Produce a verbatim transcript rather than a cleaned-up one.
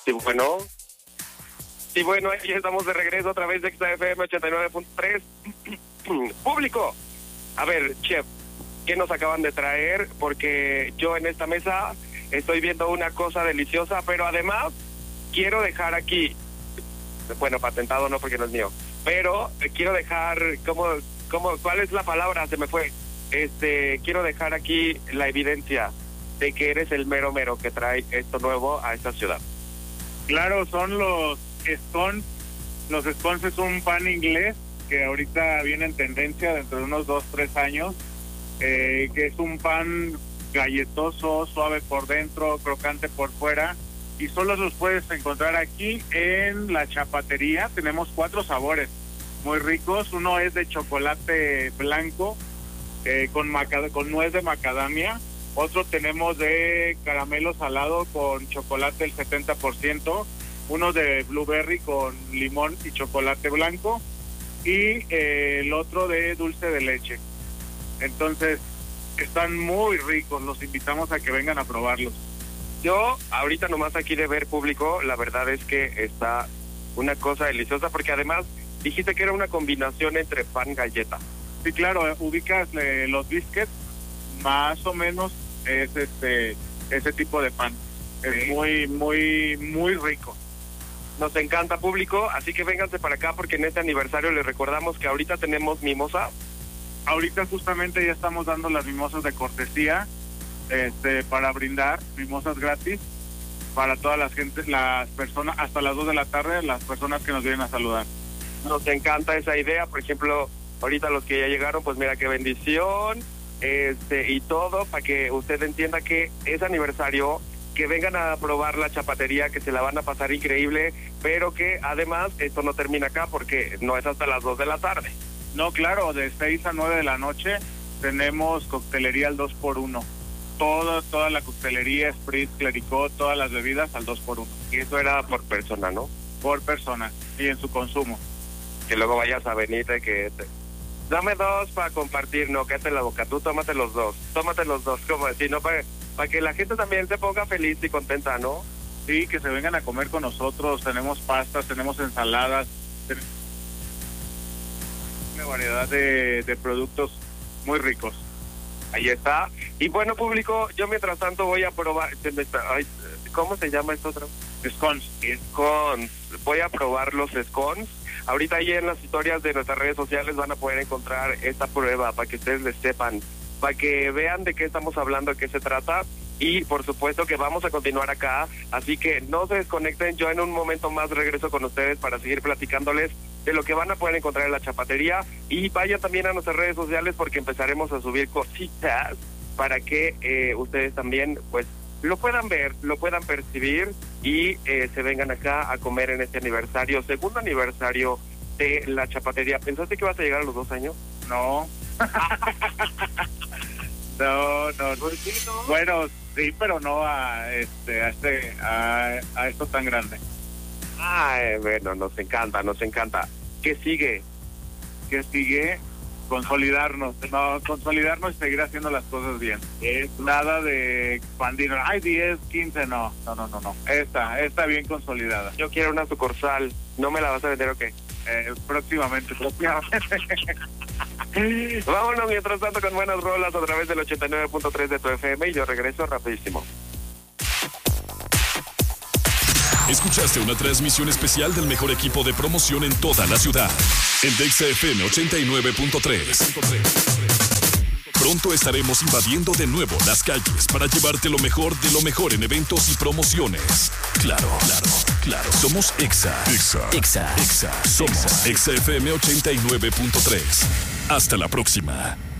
Sí, bueno. Sí, bueno, aquí estamos de regreso a través de X F M ochenta y nueve punto tres. Público. A ver, chef, ¿qué nos acaban de traer? Porque yo en esta mesa estoy viendo una cosa deliciosa, pero además quiero dejar aquí, bueno, patentado no porque no es mío, pero quiero dejar, ¿cómo, cómo, cuál es la palabra? Se me fue. Este, quiero dejar aquí la evidencia de que eres el mero mero que trae esto nuevo a esta ciudad. Claro, son los scones. Los scones es un pan inglés que ahorita viene en tendencia dentro de unos dos, tres años, eh, que es un pan galletoso, suave por dentro, crocante por fuera, y solo los puedes encontrar aquí en la chapatería. Tenemos cuatro sabores muy ricos. Uno es de chocolate blanco eh, con, maca- con nuez de macadamia. Otro tenemos de caramelo salado con chocolate el setenta por ciento, uno de blueberry con limón y chocolate blanco, y eh, el otro de dulce de leche. Entonces, están muy ricos, los invitamos a que vengan a probarlos. Yo, ahorita nomás aquí de ver público, la verdad es que está una cosa deliciosa, porque además dijiste que era una combinación entre pan y galleta. Sí, claro, ubicas eh, los biscuits, más o menos es este ese tipo de pan. Es sí. muy, muy, muy rico. Nos encanta, público, así que vénganse para acá porque en este aniversario les recordamos que ahorita tenemos mimosa. Ahorita justamente ya estamos dando las mimosas de cortesía, este, para brindar, mimosas gratis para todas las gentes, las personas, hasta las dos de la tarde, las personas que nos vienen a saludar. Nos encanta esa idea, por ejemplo, ahorita los que ya llegaron, pues mira qué bendición. Este, y todo para que usted entienda que es aniversario, que vengan a probar la chapatería, que se la van a pasar increíble, pero que además esto no termina acá porque no es hasta las dos de la tarde. No, claro, de seis a nueve de la noche tenemos coctelería al dos por uno. Toda, toda la coctelería, spritz, clericot, todas las bebidas al dos por uno. Y eso era por persona, ¿no? Por persona y en su consumo. Que luego vayas a venirte que... Te... Dame dos para compartir, no, cállate la boca, tú tómate los dos, tómate los dos, como decir, no, para, para que la gente también se ponga feliz y contenta, ¿no? Sí, que se vengan a comer con nosotros. Tenemos pastas, tenemos ensaladas, tenemos una variedad de, de productos muy ricos. Ahí está. Y bueno, público, yo mientras tanto voy a probar, ¿cómo se llama esto otro? Scones. Scones, voy a probar los scones. Ahorita ahí en las historias de nuestras redes sociales van a poder encontrar esta prueba para que ustedes les sepan, para que vean de qué estamos hablando, de qué se trata. Y por supuesto que vamos a continuar acá, así que no se desconecten. Yo en un momento más regreso con ustedes para seguir platicándoles de lo que van a poder encontrar en la chapatería. Y vayan también a nuestras redes sociales porque empezaremos a subir cositas para que eh, ustedes también pues lo puedan ver, lo puedan percibir y eh, se vengan acá a comer en este aniversario, segundo aniversario de la chapatería. ¿Pensaste que vas a llegar a los dos años? No. no, no, no. ¿Por qué no? Bueno, sí, pero no a este, a este, a, a esto tan grande. Ay, bueno, nos encanta, nos encanta. ¿Qué sigue? ¿Qué sigue? Consolidarnos, no, consolidarnos y seguir haciendo las cosas bien. Es nada de expandir, ay, diez, quince, no, no, no, no, no. Esta, esta bien consolidada. Yo quiero una sucursal, ¿no me la vas a vender o qué? Eh, próximamente, próximamente. Vámonos mientras tanto con buenas rolas a través del ochenta y nueve punto tres de tu F M y yo regreso rapidísimo. Escuchaste una transmisión especial del mejor equipo de promoción en toda la ciudad. El de X F M ochenta y nueve punto tres. Pronto estaremos invadiendo de nuevo las calles para llevarte lo mejor de lo mejor en eventos y promociones. Claro, claro, claro. Somos Exa. Exa. Exa. Exa. Somos Exa F M ochenta y nueve punto tres. Hasta la próxima.